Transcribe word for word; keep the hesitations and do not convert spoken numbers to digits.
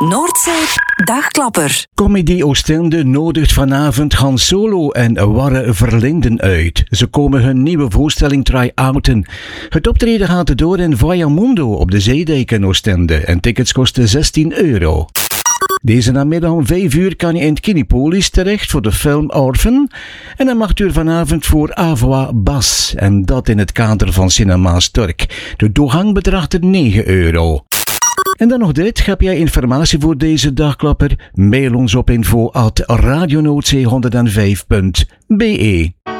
Noordzee Dagklapper. Comedy Oostende nodigt vanavond Han Solo en Warre Verlinden uit. Ze komen hun nieuwe voorstelling try-outen. Het optreden gaat door in Vajamundo op de Zeedijk in Oostende en tickets kosten zestien euro. Deze namiddag om vijf uur kan je in het Kinepolis terecht voor de film Orphan. En dan mag u vanavond voor Avoa Bas. En dat in het kader van Cinema Stork. De toegang bedraagt negen euro. En dan nog dit. Heb jij informatie voor deze dagklapper? Mail ons op info at radionoordzee honderdvijf punt be.